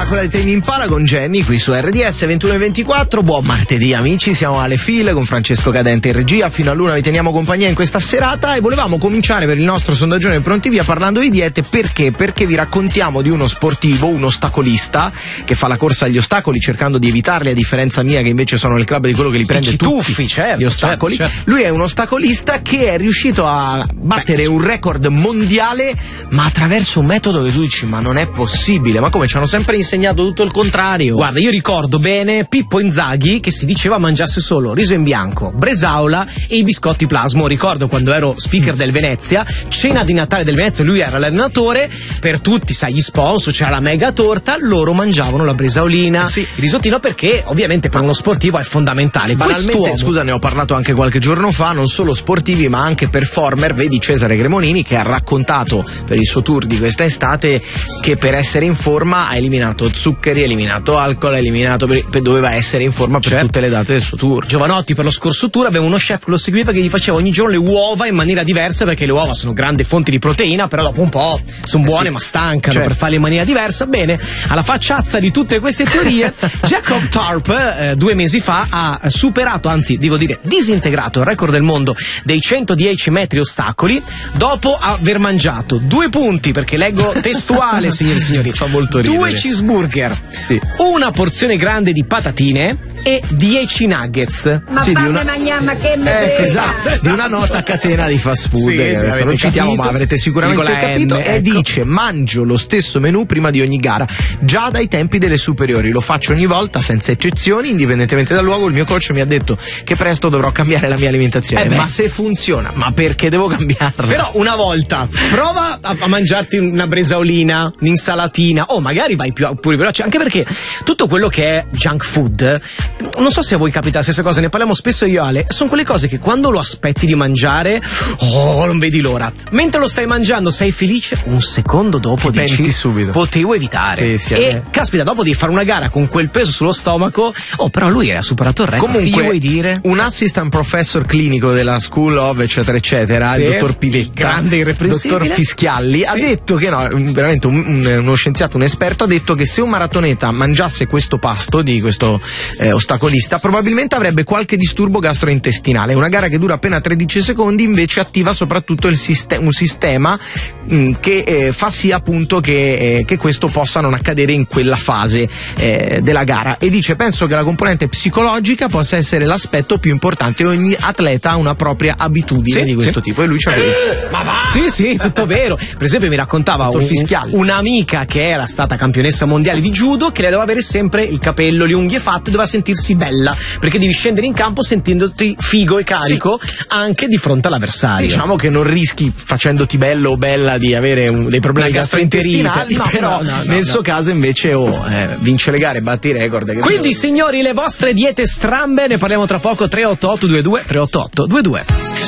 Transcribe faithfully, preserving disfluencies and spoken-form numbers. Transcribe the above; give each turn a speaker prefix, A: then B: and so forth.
A: quella di Tame Impala con Jenny qui su R D S ventuno e ventiquattro. Buon martedì amici, siamo alle file con Francesco Cadente in regia, fino all'una vi teniamo compagnia in questa serata e volevamo cominciare per il nostro sondaggione Pronti Via parlando di diete. Perché? Perché vi raccontiamo di uno sportivo, un ostacolista che fa la corsa agli ostacoli cercando di evitarli, a differenza mia che invece sono nel club di quello che li prende
B: Ti
A: tutti
B: tuffi, certo,
A: gli ostacoli.
B: certo, certo.
A: Lui è un ostacolista che è riuscito a battere
B: Beh,
A: un record mondiale, ma attraverso un metodo che tu dici ma non è possibile, ma come ci hanno sempre insegnato tutto il contrario.
B: Guarda, io ricordo bene Pippo Inzaghi che si diceva mangiasse solo riso in bianco, bresaola e i biscotti Plasmo. Ricordo quando ero speaker del Venezia, cena di Natale del Venezia, lui era l'allenatore, per tutti sai gli sponsor c'era la mega torta, loro mangiavano la bresaolina,
A: sì.
B: il risottino, perché ovviamente per uno sportivo è fondamentale.
A: Banalmente,
B: Quest'uomo...
A: scusa, ne ho parlato anche qualche giorno fa, non solo sportivi ma anche performer, vedi Cesare Cremonini che ha raccontato per il suo tour di questa estate che per essere in forma ha eliminato zuccheri, ha eliminato alcol, ha eliminato per, per, doveva essere in forma per
B: certo.
A: tutte le date del suo tour.
B: Giovanotti per lo scorso tour aveva uno chef che lo seguiva che gli faceva ogni giorno le uova in maniera diversa, perché le uova sono grandi fonti di proteina, però dopo un po' sono buone eh sì. ma stancano, certo. per farle in maniera diversa. Bene, alla facciazza di tutte queste teorie Jacob Tarpe eh, due mesi fa ha superato, anzi devo dire disintegrato il record del mondo dei centodieci metri ostacoli dopo aver mangiato due punti, perché leggo testuale signori e signori,
A: fa molto ridere,
B: due cheeseburger, sì. una porzione grande di patatine e dieci nuggets.
C: Ma
A: sì, di una...
C: mangiamo che
A: ecco, esatto, esatto, di una nota catena di fast food,
B: sì,
A: che
B: sì,
A: adesso non citiamo
B: capito,
A: ma avrete sicuramente capito,
B: M,
A: e
B: ecco.
A: dice mangio lo stesso menù prima di ogni gara già dai tempi delle superiori, lo faccio ogni volta senza eccezioni, indipendentemente dal luogo. Il mio coach mi ha detto che presto dovrò cambiare la mia alimentazione,
B: eh
A: ma se funziona, ma perché devo cambiarla?
B: Però una volta prova a, a mangiarti una bresaolina, un'insalatina, o magari vai più pure veloce, anche perché tutto quello che è junk food, non so se a voi capita la stessa cosa, ne parliamo spesso io e Ale, sono quelle cose che quando lo aspetti di mangiare, oh, non vedi l'ora, mentre lo stai mangiando sei felice, un secondo dopo
A: Ti
B: dici
A: penti subito.
B: potevo evitare,
A: sì, sì,
B: e
A: eh.
B: caspita, dopo di fare una gara con quel peso sullo stomaco, oh però lui ha superato il record.
A: Comunque,
B: che gli vuoi dire?
A: Un assistant professor clinico della School of eccetera eccetera,
B: sì,
A: il dottor Pivetta,
B: il grande irreprensibile,
A: dottor Fischialli, sì. ha detto che no, veramente un, un, uno scienziato, un esperto, ha detto che se un maratoneta mangiasse questo pasto di questo eh, ostacolista probabilmente avrebbe qualche disturbo gastrointestinale. Una gara che dura appena tredici secondi invece attiva soprattutto il siste- un sistema mh, che eh, fa sì appunto che, eh, che questo possa non accadere in quella fase eh, della gara, e dice penso che la componente psicologica possa essere l'aspetto più importante. Ogni atleta ha una propria abitudine
B: sì,
A: di questo
B: sì.
A: tipo e lui c'ha questo.
B: Eh, ma va! Sì, sì, tutto vero. Per esempio mi raccontava un, un'amica che era stata campionessa mondiale di judo, che lei doveva avere sempre il capello, le unghie fatte, doveva sentirsi bella, perché devi scendere in campo sentendoti figo e carico, sì. anche di fronte all'avversario.
A: Diciamo che non rischi, facendoti bello o bella, di avere un, dei problemi gastrointestinali,
B: no,
A: però
B: no, no,
A: nel
B: no,
A: suo
B: no.
A: caso invece oh, eh, vince le gare, batti i record. Che
B: Quindi
A: bisogna...
B: signori, le vostre diete strambe ne parliamo tra poco. Tre otto otto due due tre otto otto due due.